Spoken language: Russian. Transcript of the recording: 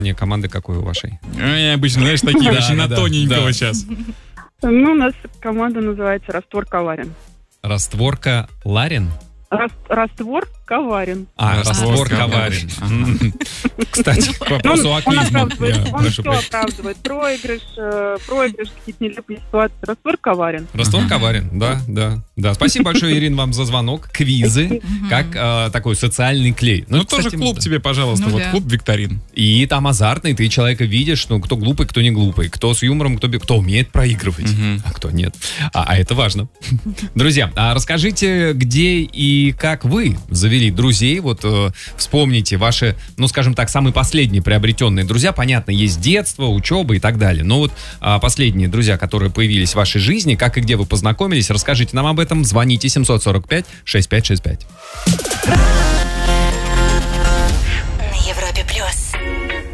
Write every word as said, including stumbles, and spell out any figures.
Не, команды какой у вашей? Они обычно, знаешь, такие очень на тоненького сейчас. Ну, у нас команда называется «Раствор коварен». Растворка Ларин? Рас- Раствор коварен. А, раствор коварен. Кстати, к вопросу о Он клизме. оправдывает, Я он прошу все прощения. оправдывает. Проигрыш, э, проигрыш, какие-то нелепые ситуации. Раствор коварен. Раствор коварен, да, да, да. Спасибо большое, Ирина, вам за звонок. Квизы, как э, такой социальный клей. Ну, кстати, тоже клуб да. тебе, пожалуйста, Ну вот да. клуб викторин. И там азартный, ты человека видишь, ну, кто глупый, кто не глупый, кто с юмором, кто, бе- кто умеет проигрывать, Мгм. а кто нет. А, а это важно. Друзья, а расскажите, где и как вы завели друзей, вот э, вспомните ваши, ну, скажем так, самые последние приобретенные друзья. Понятно, есть детство, учеба и так далее, но вот а, последние друзья, которые появились в вашей жизни, как и где вы познакомились, расскажите нам об этом, звоните семьсот сорок пять шестьдесят пять шестьдесят пять. На Европе плюс.